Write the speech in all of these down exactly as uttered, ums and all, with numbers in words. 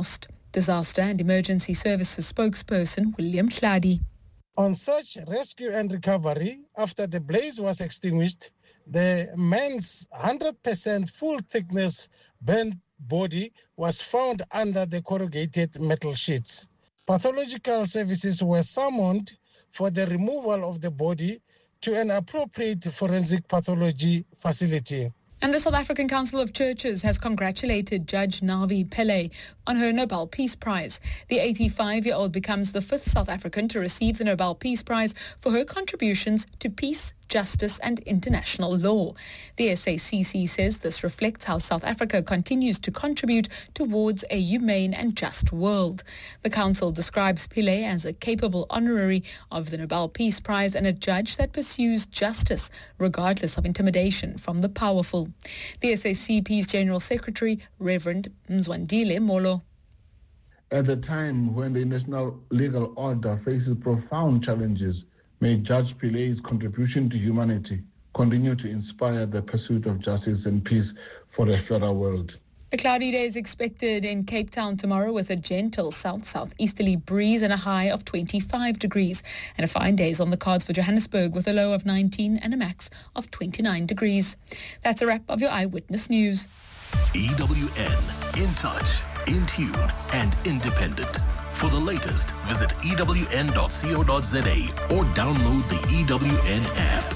lost. Disaster and Emergency Services spokesperson William Hladi. On search, rescue and recovery, after the blaze was extinguished, the man's one hundred percent full thickness burnt body was found under the corrugated metal sheets. Pathological services were summoned for the removal of the body to an appropriate forensic pathology facility. And the South African Council of Churches has congratulated Judge Navi Pillay on her Nobel Peace Prize. The eighty-five-year-old becomes the fifth South African to receive the Nobel Peace Prize for her contributions to peace, justice and international law. The S A C C says this reflects how South Africa continues to contribute towards a humane and just world. The council describes Pillay as a capable honorary of the Nobel Peace Prize and a judge that pursues justice regardless of intimidation from the powerful. The S A C P's General Secretary, Reverend Mzwandile Molo. At the time when the international legal order faces profound challenges, may Judge Pillay's contribution to humanity continue to inspire the pursuit of justice and peace for a fairer world. A cloudy day is expected in Cape Town tomorrow with a gentle south-southeasterly breeze and a high of twenty-five degrees. And a fine day is on the cards for Johannesburg with a low of nineteen and a max of twenty-nine degrees. That's a wrap of your Eyewitness News. E W N, in touch, in tune and independent. For the latest, visit E W N dot co dot za or download the E W N app.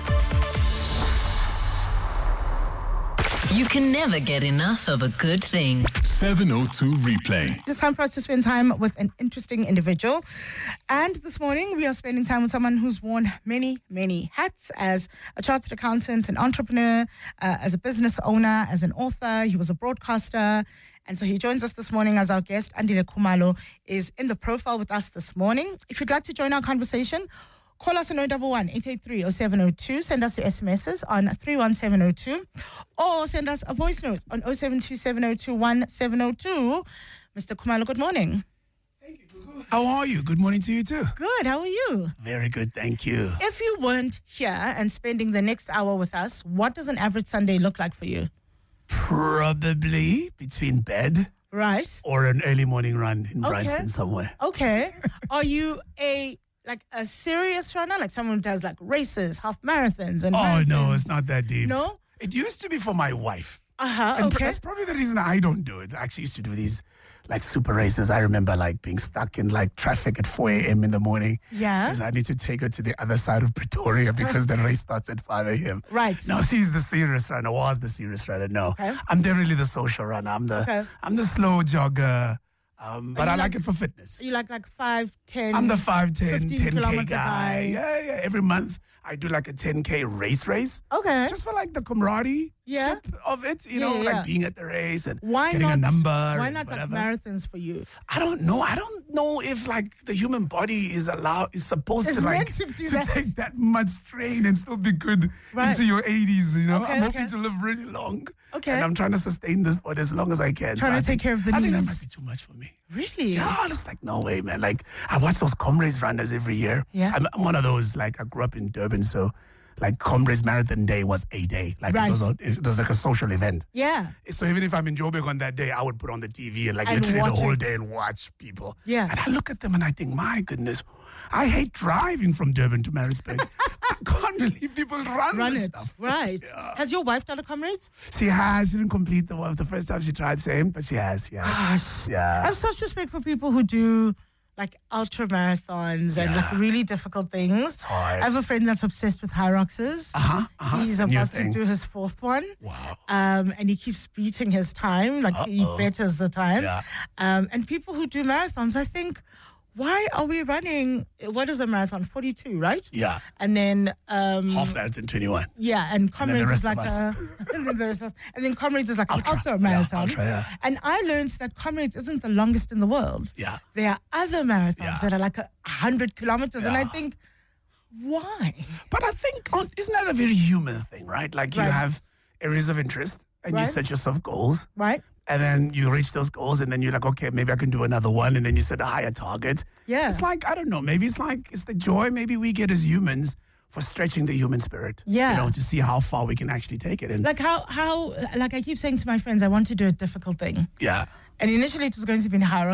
You can never get enough of a good thing. seven oh two Replay. It's time for us to spend time with an interesting individual. And this morning, we are spending time with someone who's worn many, many hats as a chartered accountant, an entrepreneur, uh, as a business owner, as an author. He was a broadcaster. And so he joins us this morning as our guest. Andile Khumalo is in the profile with us this morning. If you'd like to join our conversation, call us on zero one one, eight eight three, zero seven zero two. Send us your S M Ses on three one seven zero two. Or send us a voice note on zero seven two seven zero two one seven zero two. Mister Khumalo, good morning. Thank you, Gugu. How are you? Good morning to you too. Good. How are you? Very good, thank you. If you weren't here and spending the next hour with us, what does an average Sunday look like for you? Probably between bed Right. or an early morning run in Okay. Bryanston somewhere. Okay. Are you a like a serious runner, like someone who does like races, half marathons, and Oh, marathons? no, it's not that deep. No? It used to be for my wife. Uh-huh, And okay. that's probably the reason I don't do it. I actually used to do these like super races. I remember like being stuck in like traffic at four a.m. in the morning. Yeah. Because I need to take her to the other side of Pretoria because the race starts at five a.m. Right. No, she's the serious runner, was the serious runner. No. Okay. I'm definitely the social runner. I'm the Okay. I'm the slow jogger. Um, but you I like, like- it for fitness. You like like five, ten. I'm the five, ten, fifteen ten K kilometer guy. guy. Yeah, yeah. Every month I do like a ten K race race. Okay. Just for like the camaraderie Yeah. of it, you Yeah, know, yeah. like being at the race and Why getting not? a number. Why and not like whatever. marathons for you? I don't know. I don't know if like the human body is allowed is supposed It's to like meant to do that. take that much strain and still be good Right. into your eighties. You know, Okay, I'm hoping okay. to live really long. Okay. And I'm trying to sustain this body as long as I can. Trying I to take think- care of the I think that knees. might be too much for me. Really? Yeah, it's like no way, man. Like I watch those Comrades runners every year. Yeah. I'm, I'm one of those. Like I grew up in Durban, so like Comrades Marathon Day was a day. Like Right. it was a, it was like a social event. Yeah. So even if I'm in Joburg on that day, I would put on the T V and like And literally the watch whole it. day and watch people. Yeah. And I look at them and I think, my goodness, I hate driving from Durban to Maritzburg. I can't believe people run, Run this it. stuff. Right. Yeah. Has your wife done a Comrades? She has. She didn't complete the one the first time she tried same, but she has. Yeah. Gosh. I Yeah. have such respect for people who do like ultra marathons and like Yeah. really difficult things. hard. I have a friend that's obsessed with Hyroxes. Uh-huh. uh-huh. He's It's a new about to thing. do his fourth one. Wow. Um, and he keeps beating his time, like he Uh-oh. betters the time. Yeah. Um, and people who do marathons, I think, why are we running? What is a marathon? forty-two, right? Yeah. And then um, Half marathon twenty-one. yeah, and then the Comrades is rest like of a, us. and then the rest of us. And then Comrades is like Ultra. an ultra Yeah, marathon. ultra, yeah. And I learned that Comrades isn't the longest in the world. Yeah. There are other marathons Yeah. that are like a hundred kilometers, and I Yeah. think, why? But I think, oh, isn't that a very human thing, right? Like you Right. have areas of interest and you Right. set yourself goals. Right? And then you reach those goals and then you're like, okay, maybe I can do another one. And then you set a higher target. Yeah. It's like, I don't know, maybe it's like, it's the joy maybe we get as humans for stretching the human spirit. Yeah. You know, to see how far we can actually take it. And Like how how like I keep saying to my friends, I want to do a difficult thing. yeah. And initially it was going to be in Hyrox.